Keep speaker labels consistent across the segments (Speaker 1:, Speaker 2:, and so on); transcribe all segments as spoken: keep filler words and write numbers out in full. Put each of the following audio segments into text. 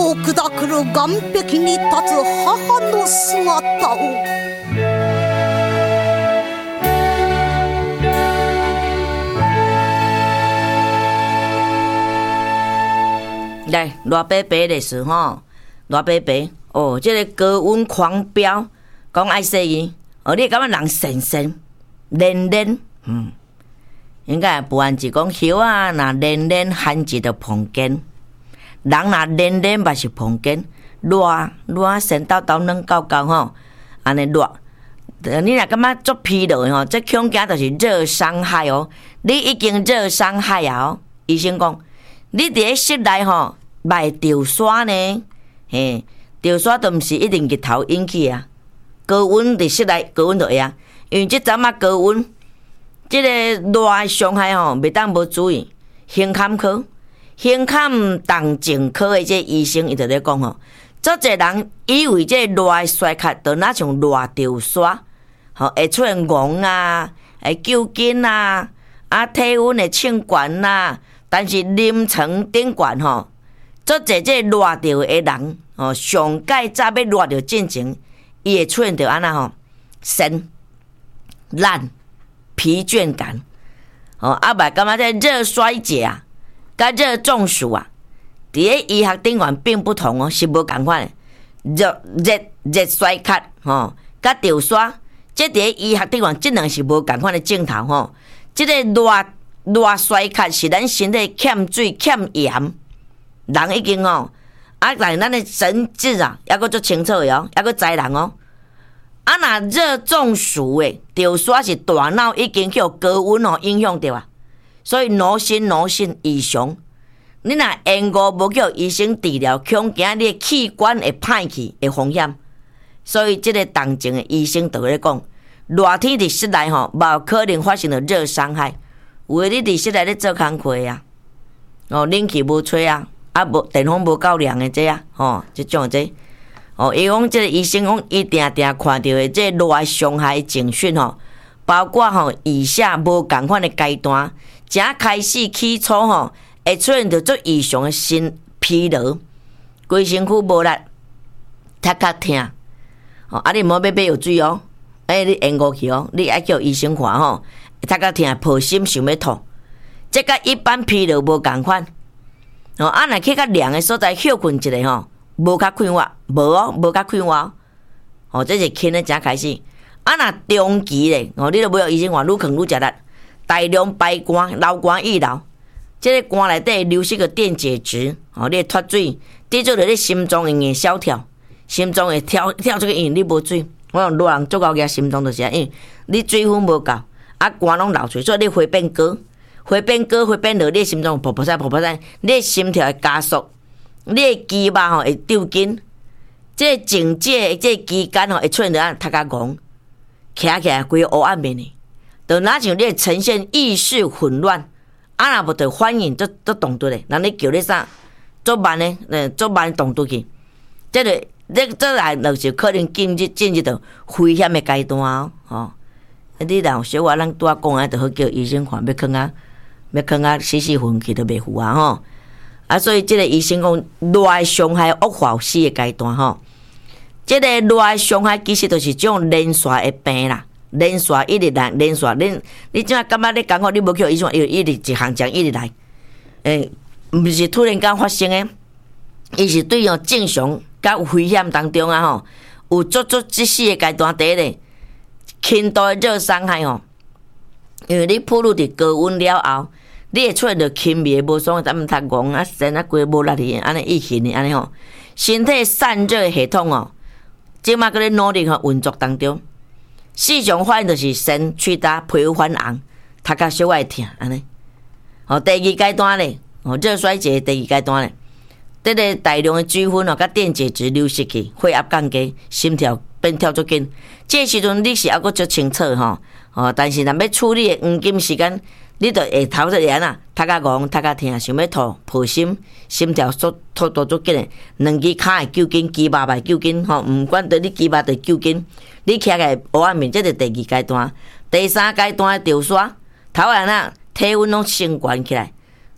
Speaker 1: を砕くる岸壁に立つ母の姿を。
Speaker 2: 来，偌白白的是吼，偌白白哦，这个高温狂飙，讲爱说伊，哦，你感觉人神神连连，嗯，应该不按是讲叶啊，那连连含一个碰见，人那连连嘛是碰见，热热神叨叨软高高吼，安尼热，你若感觉足疲劳吼，这恐惊就是热伤害哦，你已经热伤害啊哦，医生讲。你伫咧室内吼，卖潮沙呢？嘿，潮沙都毋是一定日头引起啊。高温伫室内，高温就会啊。因为即阵啊高温，即、这个热伤害吼，袂当无注意。胸坎科、胸坎动静科的这医生伊就咧讲吼，足侪人以为这热衰竭就若像热潮沙，吼会出现戆啊，会揪筋啊，啊体温会升悬啊。但是临床顶悬吼，足侪这热着的人吼，上届早要热着进前，伊会出现着安那吼，神烂、疲倦感，哦，啊袂感觉这热衰竭啊，甲热中暑啊，伫咧医学顶悬并不同哦，是无共款的。热热热衰竭吼，甲潮沙，这伫咧医学顶悬，这两是无共款的镜头吼，这个热。热衰竭是咱身体欠水欠盐，人已经哦，啊，但是咱的神志啊，还阁足清楚的哦，还阁知人哦。啊，若热中暑的，潮沙是大脑已经叫高温哦影响到啊，所以脑神脑神异常。你若延误无叫医生治疗，恐惊你的器官会歹去的风险。所以这个动静的医生就咧讲，热天伫室内吼，无可能发生着热伤害。有诶，你伫室内咧做工课啊，哦，冷气无吹啊，啊无电风无够凉诶，这啊，吼，即种这，哦，伊讲即个医生讲，伊定定看到诶，即热伤害警讯吼，包括吼以下无共款诶阶段，正开始起初吼，会出现着足异常诶心疲劳，规身躯无力，头壳痛，哦，啊你莫要买药水哦，哎，你延误去哦，你爱叫医生看吼。头壳痛、抱心想要吐，这甲一般疲劳无共款。哦，啊，若去较凉的所在休困一下吼，无较快活，无哦，无较快活哦。哦，这是轻的正开始。啊，若中期咧，哦，你都要医生看，愈扛愈食力，大量排汗、流汗易流，这个汗内底流失个电解质，哦，你脱水，滴做着你心脏会硬小跳，心脏会跳跳出去，因为你无水。我讲热人足够惊心脏就是啊，因为你水分无够。啊，汗拢流出，所以你血变高，血变高，血变热，你的心脏噗噗声噗噗声，你的心跳会加速，你的肌肉吼会抽筋，这静止这期间吼会出现着啊头壳戆，徛起来规个黑暗面呢，就哪像你会呈现意识混乱，啊若无着反应做做动作咧，人咧叫你啥，做慢咧，呃，做慢动作去，这个这这来就是可能进入进入到危险的阶段哦，吼。你若有小可咱拄仔讲啊，就好叫医生看，要囥啊，要囥啊，死死昏去都袂赴啊吼。啊，所以即个医生讲，热伤害恶化有四个阶段吼。即个热伤害其实就是种连续的病啦，连续一直来，连续连你怎啊感觉你感觉你无叫医生，伊一直一项讲一直来，诶，毋是突然间发生的，伊是对哦正常甲危险当中啊吼，有足足即四个阶段第一咧。轻度的热伤害吼，因为你暴露伫高温了后，你会出现着轻微无爽，咱们头戆啊，身啊规无力哩，安尼异形哩，安尼吼，身体散热系统哦，即马搁咧努力吼运作当中，四种反应就是身喙焦、皮肤发红、头壳小可痛安尼。哦，第二阶段咧，哦热衰竭第二阶段咧，这个大量的水分哦，甲电解质流失去，血压降低，心跳变跳足紧。这时阵你是还阁足清楚吼，哦，但是若要处理的黄金时间，你就会头一样啊，头壳戆、头壳痛，想要吐、抱心、心跳速速度足紧的，两支骹会揪紧，肌肉会揪紧吼，毋管对你肌肉就揪紧，你徛起来黑暗面，这是第二阶段。第三阶段的潮沙，头样啊，体温拢升悬起来，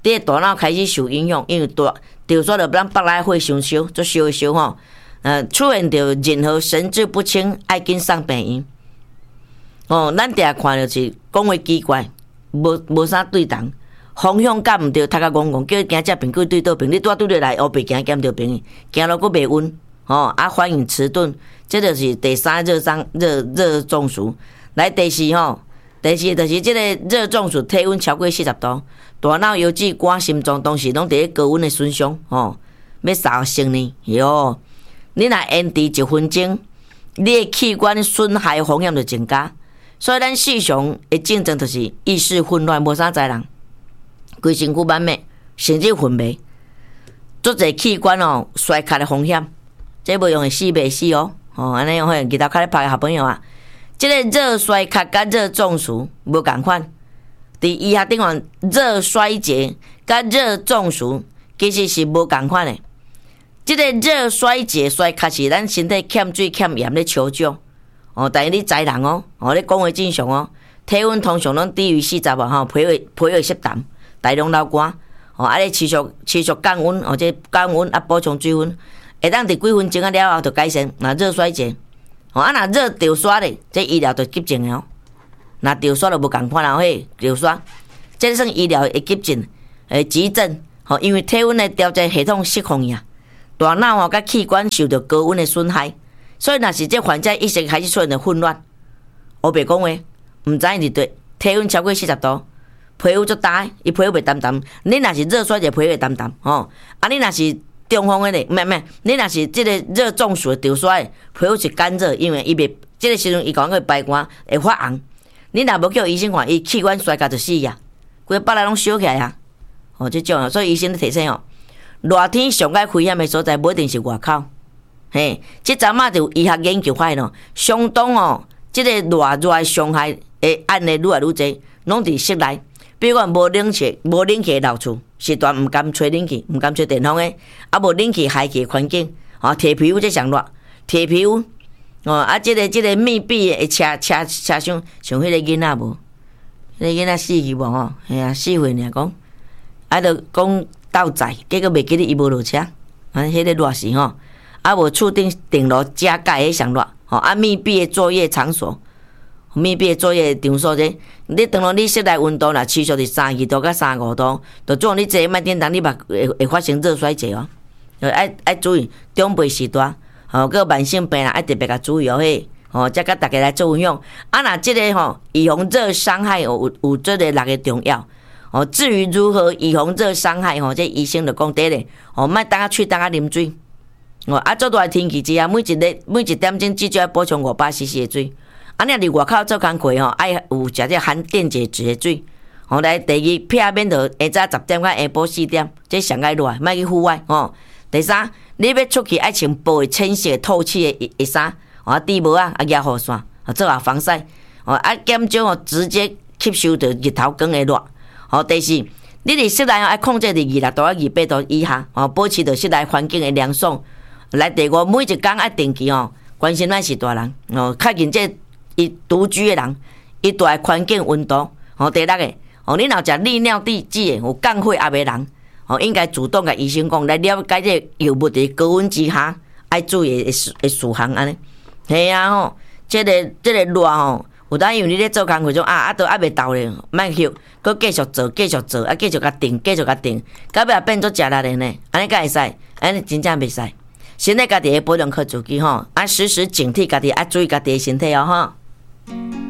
Speaker 2: 你的大脑开始受影响，因为大就说着咱北来火伤烧，做烧的烧吼，呃，出现着任何神志不清，爱紧送病院。哦，咱定看着是讲话奇怪，无无啥对同，方向感毋对，读甲戆戆，叫伊行接病去对倒病，你拄拄着来乌白行减着病，行落佫袂稳，哦，啊反应迟钝，这就是第三热伤热热中暑。来第四吼，第四就是即个热中暑，体温超过四十度，大脑、腰子、肝、心脏当时拢伫咧高温的损伤，哦，要三成呢，哟，你若延迟一分钟，你的器官损害风险就增加。所以咱时常的症状就是意识混乱，无啥知人，规身躯满灭，甚至昏迷，足侪器官哦衰竭的风险，这无用的死袂死哦，哦，安尼用迄日头开咧拍的小朋友啊，即、这个热衰竭甲热中暑无共款，伫医学顶上热衰竭甲热中暑其实是无共款的。即、这个热衰竭衰竭是咱身体欠水欠盐咧求救。哦，但是你知人哦，哦，你讲话正常哦，体温通常拢低于四十啊，吼，脾胃脾胃湿淡，大量流汗，哦，啊，你持续持续降温，或者降温啊，补充水分，会当伫几分钟啊了后就改善。若热衰竭，哦，啊，若热掉刷咧，这医疗就急症哦。若掉刷就无共款啦，嘿，掉刷，这算医疗的急症，诶，急症，吼，因为体温的调节系统失控呀，大脑吼甲器官受到高温的损害。所以，若是这患者意识开始出现的混乱，乌白讲话，毋知因伫对体温超过四十度，皮肤足大，伊皮肤袂澹澹。你若是热衰竭，皮肤会澹澹，吼。啊，你若是中风的咧，唔唔，你若是即个热中暑的掉衰，皮肤是干热，因为伊袂即个时阵伊讲个排汗会发红。你若无叫医生看，伊器官衰竭就死呀，规个腹内拢烧起来啊。哦，即种，所以医生咧提醒哦，热天上解危险的所在，无一定是外口。嘿，即阵仔就医学研究发现哦，相当哦，即、这个热热的伤害的案例愈来愈侪，拢伫室内。比如讲无冷气、无冷气的楼厝，时段毋敢吹冷气，毋敢吹电风的，啊无冷气排气环境，哦，铁皮屋这上热，铁皮屋，哦啊，即、这个即、这个密闭的车车车厢，像迄个囡仔无，迄、那个囡仔死去无吼，嘿啊，死岁尔讲，啊，着讲斗载，结果袂记得伊无落车，啊，迄个热时吼。啊，无厝顶电炉加盖迄上热，吼啊密闭的作业场所，密闭的作业场所这，你当然你室内温度若持续伫三十二度到三十五度，就总你坐莫叮当，你嘛会会发生热衰竭哦。爱爱注意长辈时代，吼，个慢性病啦，爱特别甲注意哦嘿，吼，则甲大家来做分享。啊，若即个吼预防热伤害有有这个六个重要。哦，至于如何预防热伤害，吼，这医生就讲第一个，哦，莫当啊喙当啊啉水。哦，啊，做热天气之下，每一日每一点钟至少要补充五百 C C 的水。啊，你伫外口做工课吼，爱有食这含电解质的水。吼，来第二，避免着下早十点到下晡四点，这上爱热，莫去户外。吼，第三，你要出去爱穿薄的浅色透气的衣衫，啊，低帽啊，啊，压雨伞，啊，做下防晒。哦，啊，减少哦直接吸收着日头光的热。吼，第四，你伫室内爱控制伫二六度到二八度以下，哦，保持着室内环境的凉爽。来第五，每一工爱定期哦，关心咱是大人哦，较近这伊独居的人，伊住的环境温度哦。第六个哦，你若食利尿剂剂的有降血压的人哦，应该主动甲医生讲，来了解这药物伫高温之下爱注意的事的事项安尼。系啊吼，这个这个热吼，有当因为你咧做工课种啊啊都还袂到咧，莫休，佮继续做，继续做，啊继续甲定，继续甲定，到尾变做食力的呢，安尼才会使，安尼真正袂使。先来家己的保养课自己吼，啊时时警惕家己，啊注意家己的身体哦吼。